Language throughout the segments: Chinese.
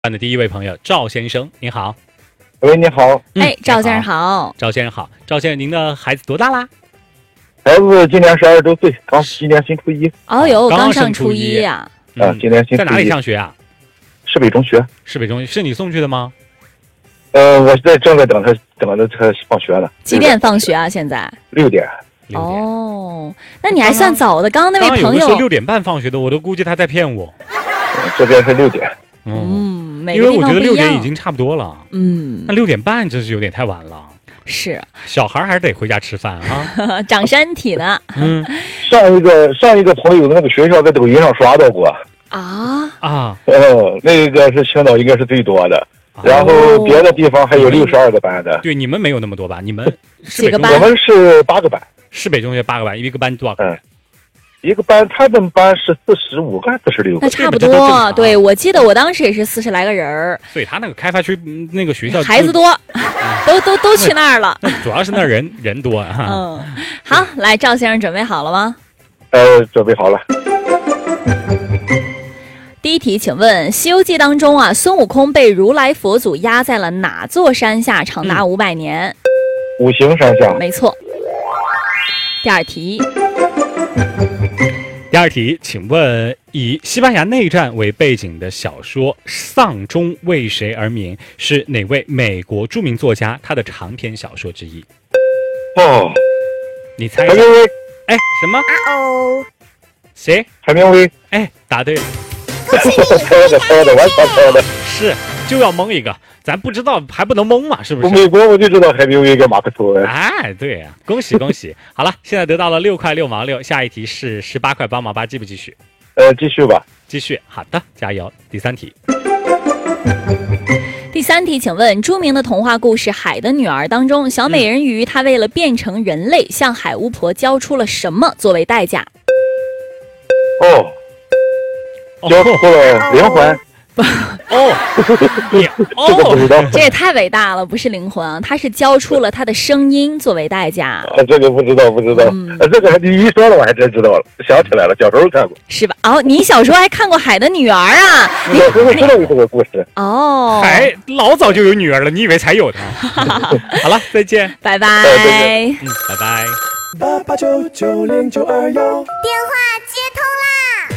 的第一位朋友赵先生，你好。 喂，你好。 赵先生好。 赵先生好。赵先生，您的孩子多大啦？ 孩子今年12周岁，今年新初一。 哦哟，刚上初一呀。 今年新初一。 在哪里上学啊？ 市北中学。 市北中学是你送去的吗？ 我现在正在等着他放学呢。 几点放学啊？现在 6点。 哦，那你还算早的。刚刚那位朋友说6点半放学的，我都估计他在骗我。 这边是6点。 每个地方不一样。 因为我觉得6点已经差不多了。那6点半真是有点太晚了。 是， 小孩还是得回家吃饭啊， 长身体呢。 上一个朋友的那个学校在抖音上刷到过。那个是青岛应该是最多的，然后别的地方还有62个班的。 对，你们没有那么多吧？你们几个班？ 我们是8个班。 市北中学8个班，一个班多少个人？ 一个班，他们班是45个46个。 那差不多。对，我记得我当时也是40来个人。 所以他那个开发区那个学校孩子多，都去那儿了。 那主要是那人多啊。好，来，赵先生准备好了吗？ 准备好了。 第一题，请问《西游记》当中啊，孙悟空被如来佛祖压在了哪座山下，长达500年？ 五行山下。 没错。第二题， 请问以西班牙内战为背景的小说《丧钟》为谁而名？是哪位美国著名作家他的长篇小说之一？你猜一下。什么？谁？ 海明威。 答对了。 猜的，完全猜的。 是，就要蒙一个，咱不知道还不能蒙嘛，是不是？ 美国我就知道海明威跟马克吐温。 对呀，恭喜恭喜！好了，现在得到了6块6毛6，下一题是18块8毛8，继不继续？ 继续吧。 继续，好的，加油。第三题， 请问著名的童话故事《海的女儿》当中，小美人鱼她为了变成人类，向海巫婆交出了什么作为代价？ 交出了灵魂。这个不知道。 这也太伟大了，不是灵魂啊，他是交出了他的声音作为代价。 这个不知道。这个你一说了，我还真知道了，想起来了，小时候看过。 是吧？你小时候还看过《海的女儿》啊？ 小时候知道有这个故事。 海老早就有女儿了，你以为才有她？好了，再见， 拜拜。 拜拜。 88990921，电话接通啦。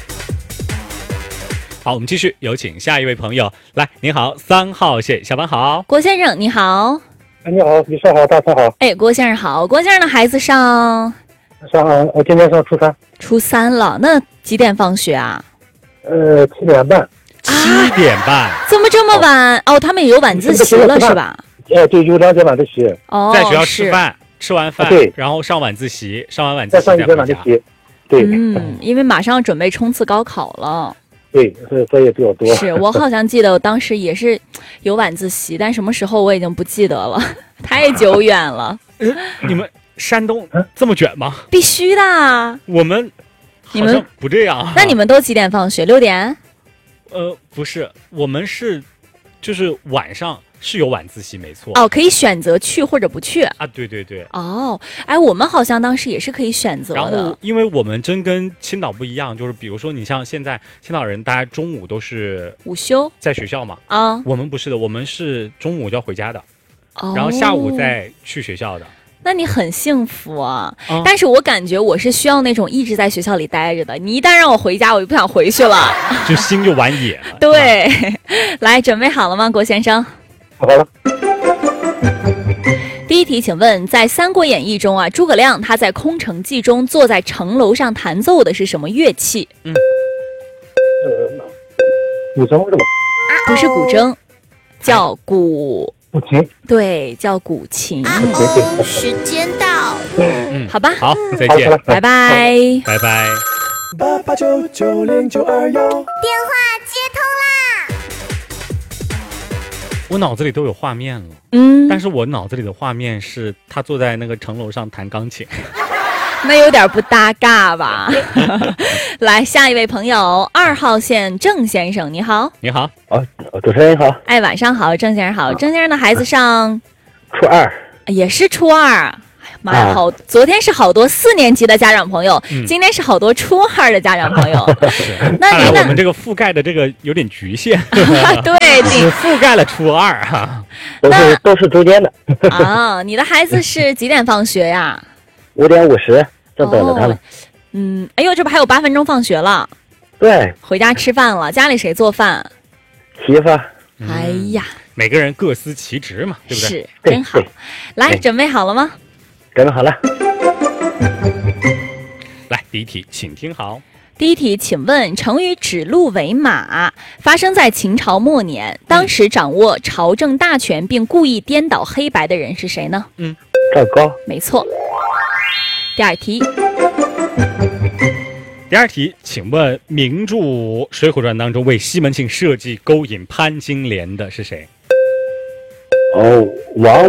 好，我们继续，有请下一位朋友来。您好，3号线，下班好。 郭先生你好。 你好，你上好，大家好。 郭先生好。郭先生的孩子我今年上初3。 初3了，那几点放学啊 ？7点半。 7点半？ 怎么这么晚？他们也有晚自习了是吧？ 对，有2节晚自习。 在学校吃饭，吃完饭， 对， 然后上晚自习，上完晚自习再上1节晚自习。对， 因为马上准备冲刺高考了。 对，所以比较多。 是我好像记得我当时也是有晚自习，但什么时候我已经不记得了，太久远了。 你们山东这么卷吗？ 必须的。 我们好像不这样。 那你们都几点放学？6点？ 不是，我们是就是晚上是有晚自习，没错。 可以选择去或者不去啊？ 对。 我们好像当时也是可以选择的。 然后，因为我们真跟青岛不一样，就是比如说，你像现在青岛人，大家中午都是午休， 在学校嘛。我们不是的，我们是中午就要回家的，然后下午再去学校的。 那你很幸福啊！但是我感觉我是需要那种一直在学校里待着的。你一旦让我回家，我就不想回去了， 就心就玩野了。 对，来，准备好了吗，郭先生？ 好了。 第一题，请问在《三国演义》中啊，诸葛亮他在空城计中坐在城楼上弹奏的是什么乐器？ 古筝是吧？ 不是古筝，叫古琴。 对，叫古琴。 时间到。 好吧。 好，再见， 拜拜。 拜拜。 88990921，电话接通啦。 我脑子里都有画面了，但是我脑子里的画面是他坐在那个城楼上弹钢琴。 那有点不搭嘎吧？来，下一位朋友，2号线郑先生，你好。 你好。 主持人好。 晚上好，郑先生好。郑先生的孩子上初2。 也是初2。 妈呀，昨天是好多4年级的家长朋友，今天是好多初2的家长朋友。那您我们这个覆盖的这个有点局限， 对， 只覆盖了初2哈， 都是中间的。 啊，你的孩子是几点放学呀 5点50，正等着他们。 哎呦，这不还有8分钟放学了？ 对， 回家吃饭了。家里谁做饭？ 媳妇。 哎呀， 每个人各司其职嘛，对不对？ 是，真好。来，准备好了吗？ 准备好了。 来，第一题，请听好。 第一题，请问成语指鹿为马发生在秦朝末年，当时掌握朝政大权并故意颠倒黑白的人是谁呢？ 赵高。 没错。第二题。 第二题，请问名著《水嵒传》当中为西门庆设计勾引潘金莲的是谁？ 王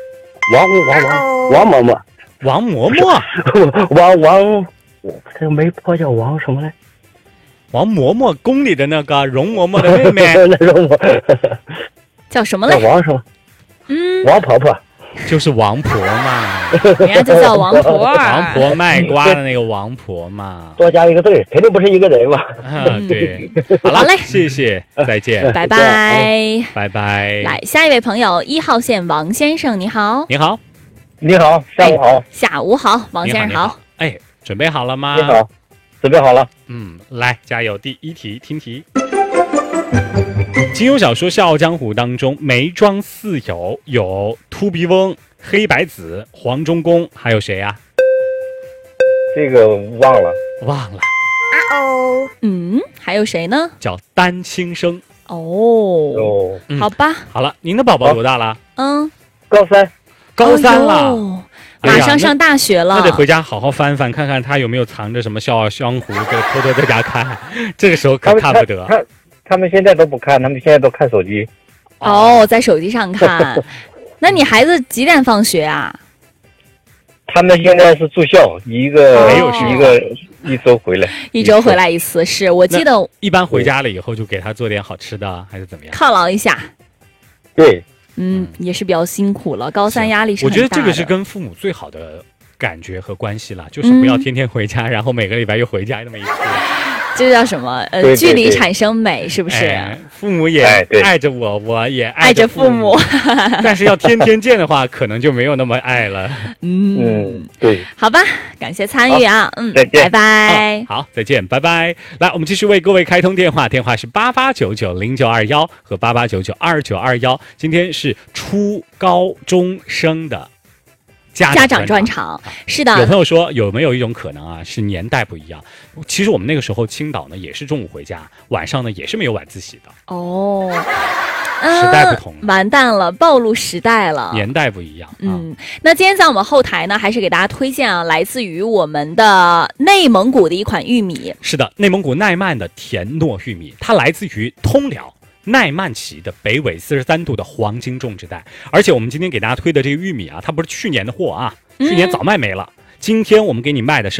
嬷嬷。 王嬷嬷。 王，这个媒婆叫王什么来？ 王嬷嬷，宫里的那个容嬷嬷的妹妹。 那容嬷叫什么来？ 王什么？王婆婆。 就是王婆嘛， 人家就叫王婆。 王婆卖瓜的那个王婆嘛， 多加一个字，肯定不是一个人嘛。 对，好嘞，谢谢，再见， 拜拜， 拜拜。 来，下一位朋友，1号线王先生，你好， 你好， 你好，下午好， 下午好，王先生好。 哎，准备好了吗？ 你好，准备好了。 来，加油！第一题，听题。金庸小说《笑傲江湖》当中，梅庄4友有秃鼻翁、黑白子、黄忠公，还有谁呀？ 这个忘了。 还有谁呢？ 叫丹青生。 好吧。 好了，您的宝宝多大了？ 高3。 高3了。 马上上大学了， 那得回家好好翻翻，看看他有没有藏着什么《笑傲江湖》，偷偷在家看。这个时候可看不得。 他们现在都不看，他们现在都看手机。 在手机上看。那你孩子几点放学啊？ 他们现在是住校，一周回来。 一周回来一次，是我记得。 一般回家了以后就给他做点好吃的，还是怎么样？ 犒劳一下。 对。 也是比较辛苦了，高3压力是很大的。 我觉得这个是跟父母最好的感觉和关系了，就是不要天天回家，然后每个礼拜又回家那么一次。 这叫什么？距离产生美，是不是？ 父母也爱着我，我也爱着父母。 但是要天天见的话，可能就没有那么爱了。 对。 好吧，感谢参与啊， 再见， 拜拜。 好，再见，拜拜。来，我们继续为各位开通电话，电话是88990921和88992921。今天是初高中生的家长专场。是的。有朋友说有没有一种可能啊，是年代不一样？其实我们那个时候青岛呢也是中午回家，晚上呢也是没有晚自习的。时代不同， 完蛋了，暴露时代了， 年代不一样。 那今天在我们后台呢，还是给大家推荐啊，来自于我们的内蒙古的一款玉米。 是的，内蒙古奈曼的甜糯玉米，它来自于通辽奈曼旗的北纬43度的黄金种植带。而且我们今天给大家推的这个玉米啊，它不是去年的货啊，去年早卖没了。今天我们给你卖的是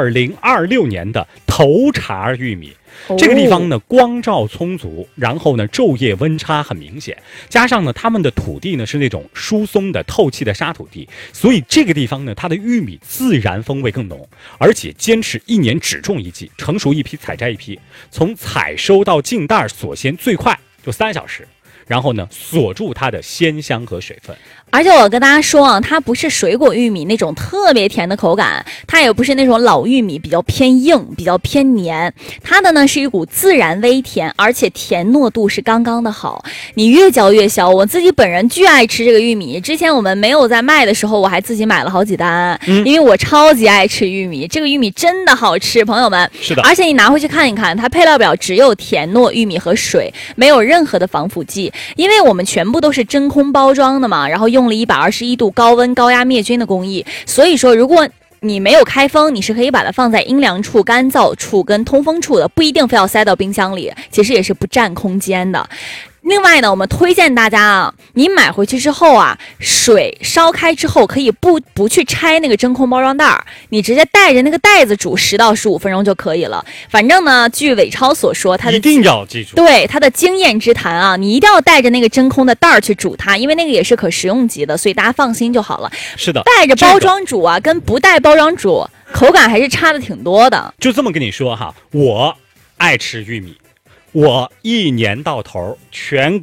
2026年的头茬玉米。这个地方呢光照充足，然后呢昼夜温差很明显，加上呢他们的土地呢是那种疏松的透气的沙土地，所以这个地方呢它的玉米自然风味更浓，而且坚持1年只种1季，成熟一批采摘一批，从采收到进袋锁鲜最快就3小时，然后呢锁住它的鲜香和水分。 而且我跟大家说啊，它不是水果玉米那种特别甜的口感，它也不是那种老玉米比较偏硬比较偏黏，它的呢是一股自然微甜，而且甜糯度是刚刚的好，你越嚼越香。我自己本人巨爱吃这个玉米，之前我们没有在卖的时候，我还自己买了好几单，因为我超级爱吃玉米，这个玉米真的好吃，朋友们。 是的， 而且你拿回去看一看，它配料表只有甜糯玉米和水，没有任何的防腐剂，因为我们全部都是真空包装的嘛，然后用了121度高温高压灭菌的工艺，所以说如果你没有开封，你是可以把它放在阴凉处、干燥处跟通风处的，不一定非要塞到冰箱里，其实也是不占空间的。 另外呢，我们推荐大家啊，你买回去之后啊，水烧开之后可以不去拆那个真空包装袋儿，你直接带着那个袋子煮10到15分钟就可以了。反正呢，据伟超所说，他的一定要记住， 对他的经验之谈啊，你一定要带着那个真空的袋儿去煮它，因为那个也是可食用级的，所以大家放心就好了。 是的， 带着包装煮啊，跟不带包装煮口感还是差的挺多的。 就这么跟你说哈，我爱吃玉米，我一年到头全